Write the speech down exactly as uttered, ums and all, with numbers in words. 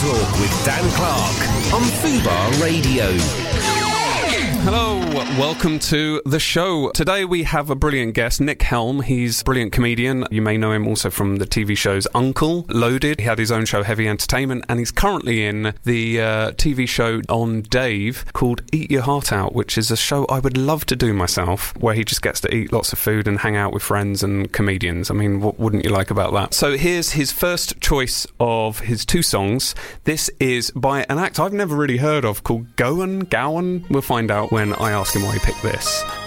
Talk with Dan Clark on Fubar Radio. Hello, welcome to the show. Today we have a brilliant guest, Nick Helm. He's a brilliant comedian. You may know him also from the T V shows Uncle, Loaded. He had his own show, Heavy Entertainment, and he's currently in the uh, T V show on Dave called Eat Your Heart Out, which is a show I would love to do myself, where he just gets to eat lots of food and hang out with friends and comedians. I mean, what wouldn't you like about that? So here's his first choice of his two songs. This is by an act I've never really heard of called Gowan, Gowan. We'll find out when I ask him why he picked this.